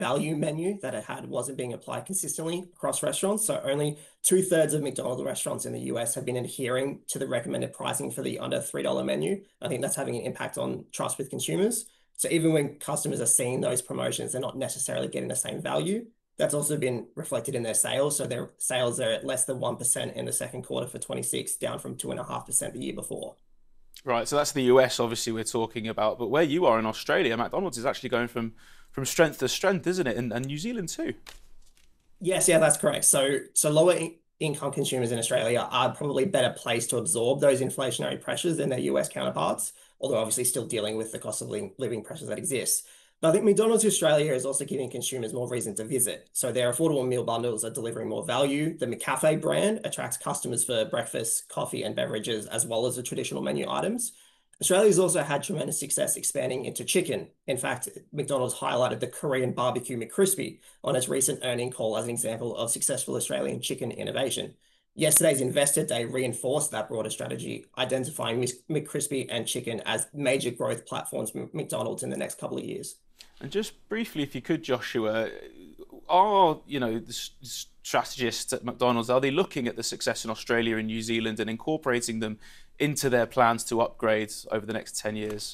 value menu that it had wasn't being applied consistently across restaurants. So only 2/3 of McDonald's restaurants in the US have been adhering to the recommended pricing for the under $3 menu. I think that's having an impact on trust with consumers. So even when customers are seeing those promotions, they're not necessarily getting the same value. That's also been reflected in their sales. So their sales are at less than 1% in the second quarter for 26, down from 2.5% the year before. Right, so that's the US, obviously, we're talking about. But where you are in Australia, McDonald's is actually going from strength to strength, isn't it? And New Zealand too. Yes, yeah, that's correct. So lower income consumers in Australia are probably better placed to absorb those inflationary pressures than their US counterparts, although obviously still dealing with the cost of living pressures that exist. But I think McDonald's Australia is also giving consumers more reason to visit. So their affordable meal bundles are delivering more value. The McCafe brand attracts customers for breakfast, coffee, and beverages, as well as the traditional menu items. Australia's also had tremendous success expanding into chicken. In fact, McDonald's highlighted the Korean barbecue McCrispy on its recent earning call as an example of successful Australian chicken innovation. Yesterday's Investor Day reinforced that broader strategy, identifying McCrispy and chicken as major growth platforms for McDonald's in the next couple of years. And just briefly, if you could, Joshua, are the strategists at McDonald's, are they looking at the success in Australia and New Zealand and incorporating them into their plans to upgrade over the next 10 years?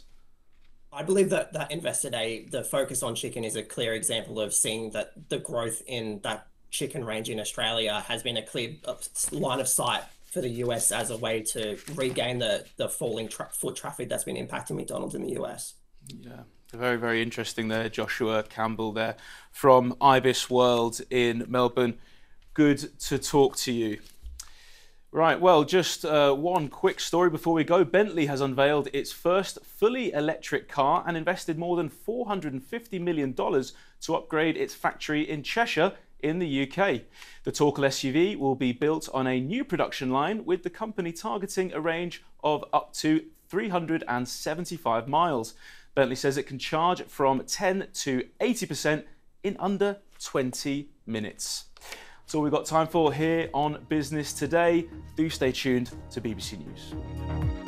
I believe that Investor Day, the focus on chicken is a clear example of seeing that the growth in that chicken range in Australia has been a clear line of sight for the US as a way to regain the falling foot traffic that's been impacting McDonald's in the US. Yeah. Very, very interesting there, Joshua Campbell there from Ibis World in Melbourne. Good to talk to you. Right, well, just one quick story before we go. Bentley has unveiled its first fully electric car and invested more than $450 million to upgrade its factory in Cheshire in the UK. The Torkel SUV will be built on a new production line, with the company targeting a range of up to 375 miles. Bentley says it can charge from 10 to 80% in under 20 minutes. That's all we've got time for here on Business Today. Do stay tuned to BBC News.